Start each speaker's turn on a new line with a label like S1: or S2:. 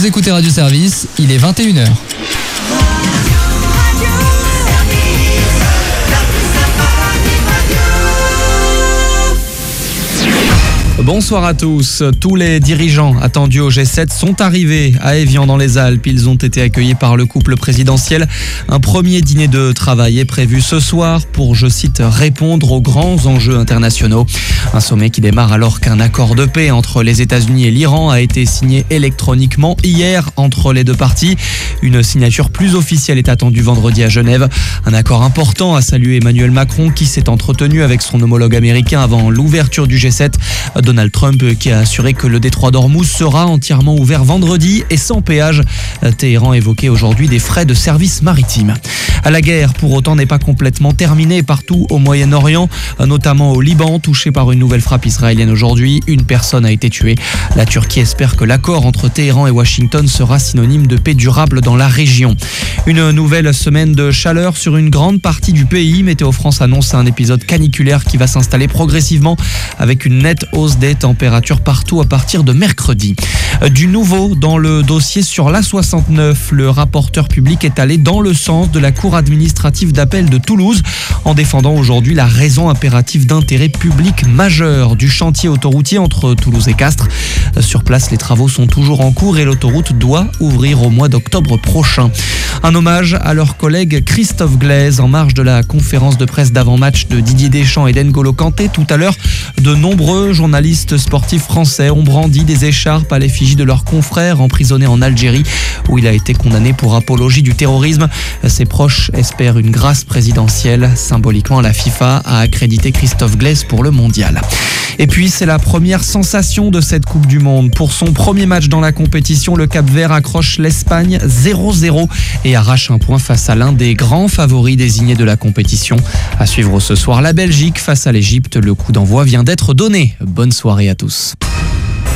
S1: Vous écoutez Radio Service, il est 21h. Bonsoir à tous. Tous les dirigeants attendus au G7 sont arrivés à Évian dans les Alpes. Ils ont été accueillis par le couple présidentiel. Un premier dîner de travail est prévu ce soir pour, je cite, répondre aux grands enjeux internationaux. Un sommet qui démarre alors qu'un accord de paix entre les États-Unis et l'Iran a été signé électroniquement hier entre les deux parties. Une signature plus officielle est attendue vendredi à Genève. Un accord important, a salué Emmanuel Macron qui s'est entretenu avec son homologue américain avant l'ouverture du G7. Donald Trump qui a assuré que le détroit d'Ormuz sera entièrement ouvert vendredi et sans péage. Téhéran évoquait aujourd'hui des frais de service maritime. La guerre, pour autant, n'est pas complètement terminée partout au Moyen-Orient, notamment au Liban, touché par une nouvelle frappe israélienne aujourd'hui. Une personne a été tuée. La Turquie espère que l'accord entre Téhéran et Washington sera synonyme de paix durable dans la région. Une nouvelle semaine de chaleur sur une grande partie du pays. Météo France annonce un épisode caniculaire qui va s'installer progressivement avec une nette hausse des températures partout à partir de mercredi. Du nouveau dans le dossier sur l'A69, le rapporteur public est allé dans le sens de la Cour administrative d'appel de Toulouse en défendant aujourd'hui la raison impérative d'intérêt public majeur du chantier autoroutier entre Toulouse et Castres. Sur place, les travaux sont toujours en cours et l'autoroute doit ouvrir au mois d'octobre prochain. Un hommage à leur collègue Christophe Glaise en marge de la conférence de presse d'avant-match de Didier Deschamps et d'N'Golo Kanté. Tout à l'heure, de nombreux journalistes sportifs français ont brandi des écharpes à l'effigie de leur confrère emprisonné en Algérie où il a été condamné pour apologie du terrorisme. Ses proches espèrent une grâce présidentielle. Symboliquement, la FIFA a accrédité Christophe Glaise pour le mondial. Et puis, c'est la première sensation de cette Coupe du Monde. Pour son premier match dans la compétition, le Cap-Vert accroche l'Espagne 0-0 et arrache un point face à l'un des grands favoris désignés de la compétition. À suivre ce soir, la Belgique face à l'Égypte. Le coup d'envoi vient d'être donné. Bonne soirée à tous.